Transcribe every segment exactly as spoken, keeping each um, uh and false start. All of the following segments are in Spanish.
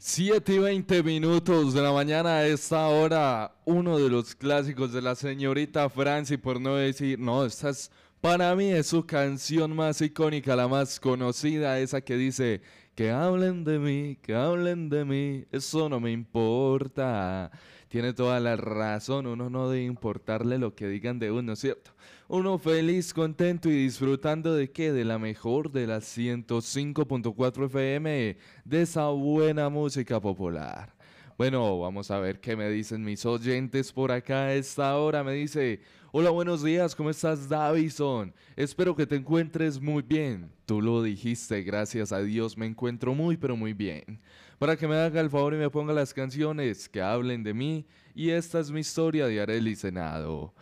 Siete y veinte minutos de la mañana a esta hora, uno de los clásicos de la señorita Franci, por no decir, no, esta es, para mí es su canción más icónica, la más conocida, esa que dice, que hablen de mí, que hablen de mí, eso no me importa. Tiene toda la razón, uno no debe importarle lo que digan de uno, ¿cierto? Uno feliz, contento y disfrutando de qué, de la mejor, de la ciento cinco punto cuatro F M, de esa buena música popular. Bueno, vamos a ver qué me dicen mis oyentes por acá a esta hora. Me dice, hola, buenos días, ¿cómo estás, Davison? Espero que te encuentres muy bien. Tú lo dijiste, gracias a Dios, me encuentro muy, pero muy bien. Para que me haga el favor y me ponga las canciones que hablen de mí. Y esta es mi historia de Arely Senado.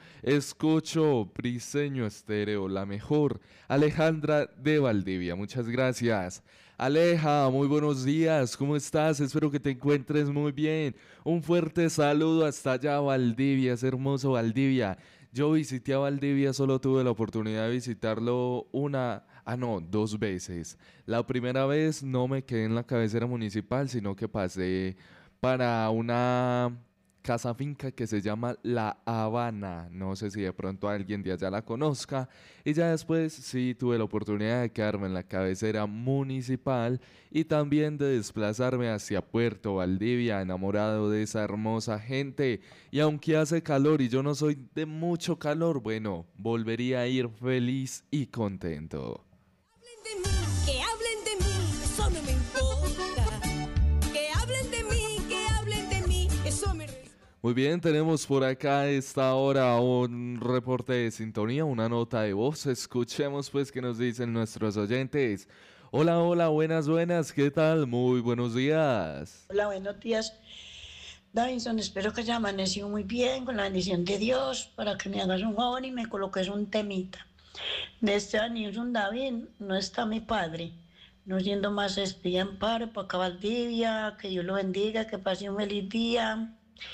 Escucho Briseño Estéreo, la mejor. Alejandra de Valdivia, muchas gracias. Aleja, muy buenos días, ¿cómo estás? Espero que te encuentres muy bien. Un fuerte saludo hasta allá, Valdivia, es hermoso Valdivia. Yo visité a Valdivia, solo tuve la oportunidad de visitarlo una, ah no, dos veces. La primera vez no me quedé en la cabecera municipal, sino que pasé para una casa finca que se llama La Habana. No sé si de pronto alguien de allá la conozca. Y ya después sí tuve la oportunidad de quedarme en la cabecera municipal y también de desplazarme hacia Puerto Valdivia, enamorado de esa hermosa gente. Y aunque hace calor y yo no soy de mucho calor, bueno, volvería a ir feliz y contento. De mí, que hablen de mí, eso no me importa. Que hablen de mí, que hablen de mí, eso me... Muy bien, tenemos por acá a esta hora un reporte de sintonía, una nota de voz. Escuchemos pues qué nos dicen nuestros oyentes. Hola, hola, buenas, buenas, ¿qué tal? Muy buenos días. Hola, buenos días. Davinson, espero que haya amanecido muy bien, con la bendición de Dios, para que me hagas un favor y me coloques un temita. De este Nilson David, no está mi padre. No siendo más espía en paro, para acá Valdivia, que Dios lo bendiga, que pase un feliz día.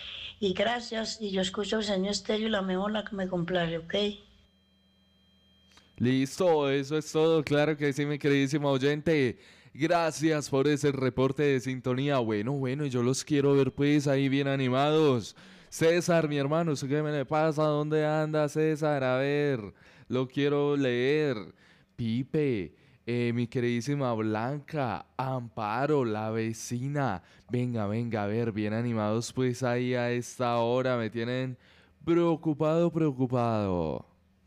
Y gracias, y yo escucho el Señor Estéreo, la mejor, la que me complace, ¿ok? Listo, eso es todo, claro que sí, mi queridísimo oyente. Gracias por ese reporte de sintonía. Bueno, bueno, yo los quiero ver pues ahí bien animados. César, mi hermano, ¿qué me le pasa? ¿Dónde anda César? A ver, lo quiero leer. Pipe, eh, mi queridísima Blanca, Amparo, la vecina. Venga, venga, a ver, bien animados pues ahí a esta hora. Me tienen preocupado, preocupado.